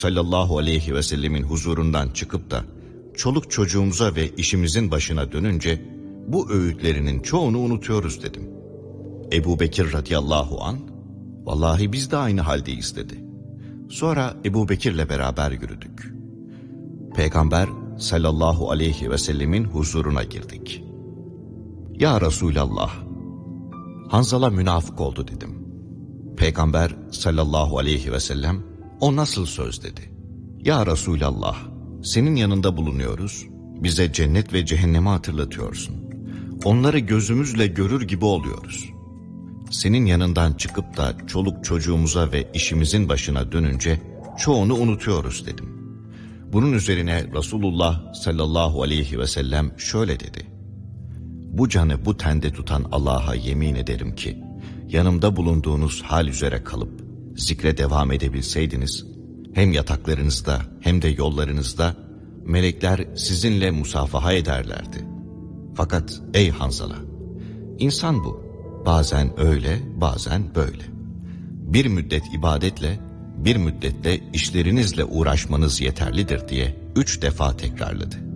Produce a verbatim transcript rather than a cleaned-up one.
sallallahu aleyhi ve sellemin huzurundan çıkıp da çoluk çocuğumuza ve işimizin başına dönünce bu öğütlerinin çoğunu unutuyoruz dedim. Ebu Bekir radıyallahu an, vallahi biz de aynı haldeyiz dedi. Sonra Ebu Bekir'le beraber yürüdük. Peygamber sallallahu aleyhi ve sellemin huzuruna girdik. Ya Resulallah, Hanzala münafık oldu dedim. Peygamber sallallahu aleyhi ve sellem, o nasıl söz dedi. Ya Resulallah, senin yanında bulunuyoruz, bize cennet ve cehennemi hatırlatıyorsun. Onları gözümüzle görür gibi oluyoruz. Senin yanından çıkıp da çoluk çocuğumuza ve işimizin başına dönünce çoğunu unutuyoruz dedim. Bunun üzerine Resulullah sallallahu aleyhi ve sellem şöyle dedi. Bu canı bu tende tutan Allah'a yemin ederim ki, yanımda bulunduğunuz hal üzere kalıp zikre devam edebilseydiniz, hem yataklarınızda hem de yollarınızda melekler sizinle musafaha ederlerdi. Fakat ey Hanzala, insan bu, bazen öyle bazen böyle. Bir müddet ibadetle, bir müddetle işlerinizle uğraşmanız yeterlidir diye üç defa tekrarladı.